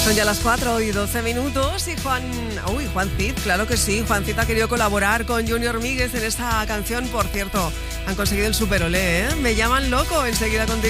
Son ya las 4:12 y Juan Cid, claro que sí, Juan Cid ha querido colaborar con Junior Míguez en esta canción. Por cierto, han conseguido el Super Olé, ¿eh? Me llaman loco, enseguida contigo.